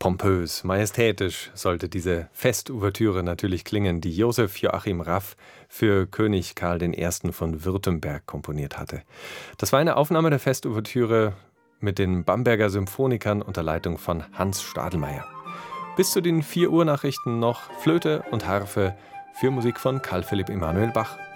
Pompös, majestätisch sollte diese Festouvertüre natürlich klingen, die Josef Joachim Raff für König Karl I. von Württemberg komponiert hatte. Das war eine Aufnahme der Festouvertüre mit den Bamberger Symphonikern unter Leitung von Hans Stadelmeier. Bis zu den 4 Uhr Nachrichten noch Flöte und Harfe für Musik von Carl Philipp Emanuel Bach.